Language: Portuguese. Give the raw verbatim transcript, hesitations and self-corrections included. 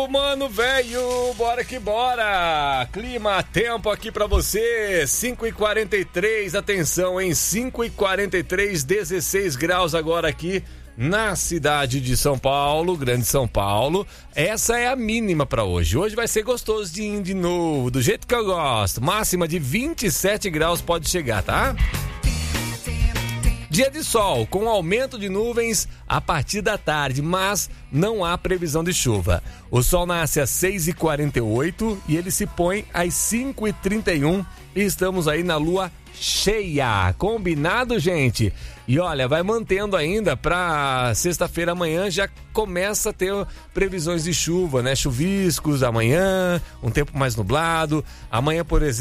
Mano, velho, bora que bora! Clima, tempo aqui pra você, cinco e quarenta e três, atenção, em cinco e quarenta e três, dezesseis graus agora aqui na cidade de São Paulo, Grande São Paulo. Essa é a mínima pra hoje. Hoje vai ser gostoso de ir de novo, do jeito que eu gosto. Máxima de vinte e sete graus pode chegar, tá? Dia de sol, com aumento de nuvens a partir da tarde, mas não há previsão de chuva. O sol nasce às seis e quarenta e oito e ele se põe às cinco e trinta e um e estamos aí na lua cheia. Combinado, gente? E olha, vai mantendo ainda para sexta-feira amanhã, já começa a ter previsões de chuva, né? Chuviscos amanhã, um tempo mais nublado. Amanhã, por exemplo,